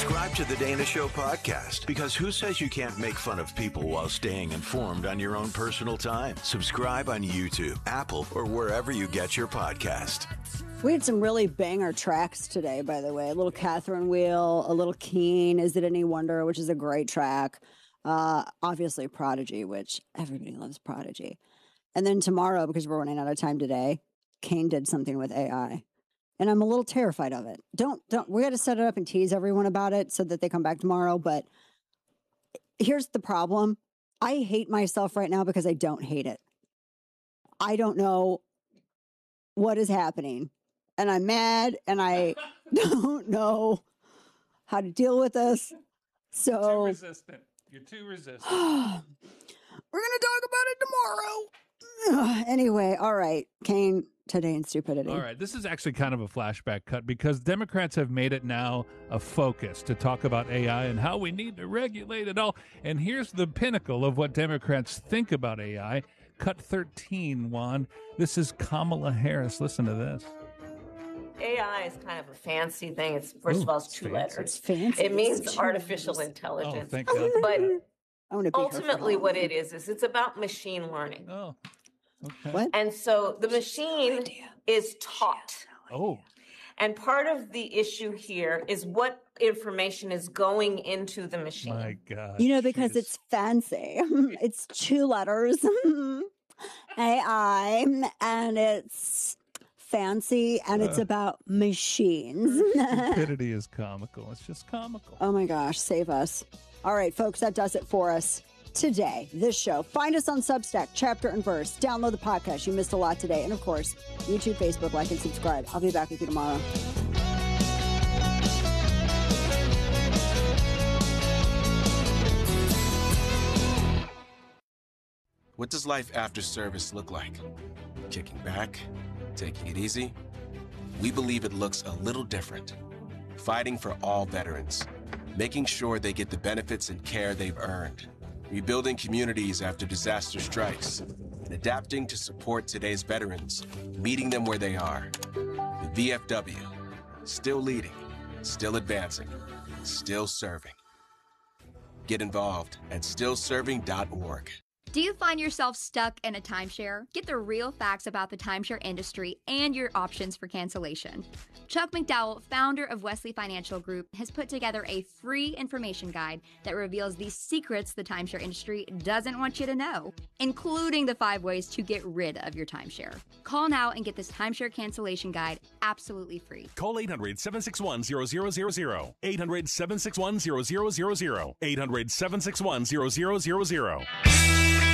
Subscribe to the Dana Show podcast, because who says you can't make fun of people while staying informed on your own personal time? Subscribe on YouTube, Apple, or wherever you get your podcast. We had some really banger tracks today, by the way. A little Catherine Wheel, a little Keen, Is It Any Wonder, which is a great track. Obviously Prodigy, which everybody loves Prodigy. And then tomorrow, because we're running out of time today, Kane did something with AI. And I'm a little terrified of it. We got to set it up and tease everyone about it so that they come back tomorrow. But here's the problem. I hate myself right now because I don't hate it. I don't know what is happening. And I'm mad and I don't know how to deal with this. So You're too resistant. You're too resistant. We're going to talk about it tomorrow. Anyway, all right. Kane, Today in Stupidity. All right. This is actually kind of a flashback cut because Democrats have made it now a focus to talk about AI and how we need to regulate it all. And here's the pinnacle of what Democrats think about AI. Cut 13, Juan. This is Kamala Harris. Listen to this. AI is kind of a fancy thing. It's first of all, it's two letters. It's fancy. It means artificial intelligence. Oh, thank God. But I wanna be her for ultimately, Halloween. what it is it's about machine learning. Oh, okay. What? And so the machine is taught. Oh, And part of the issue here is what information is going into the machine. my God. You know, because Jeez. it's fancy. It's two letters, AI, and it's fancy, and it's about machines. Stupidity is comical. It's just comical. Oh my gosh, save us. All right, folks, that does it for us today. This show. Find us on Substack, Chapter and Verse. Download the podcast. You missed a lot today. And of course, YouTube, Facebook, like, and subscribe. I'll be back with you tomorrow. What does life after service look like? Kicking back? Taking it easy? We believe it looks a little different. Fighting for all veterans. Making sure they get the benefits and care they've earned. Rebuilding communities after disaster strikes. And adapting to support today's veterans. Meeting them where they are. The VFW. Still leading. Still advancing. Still serving. Get involved at stillserving.org. Do you find yourself stuck in a timeshare? Get the real facts about the timeshare industry and your options for cancellation. Chuck McDowell, founder of Wesley Financial Group, has put together a free information guide that reveals the secrets the timeshare industry doesn't want you to know, including the 5 ways to get rid of your timeshare. Call now and get this timeshare cancellation guide absolutely free. Call 800-761-0000. 800-761-0000. 800-761-0000.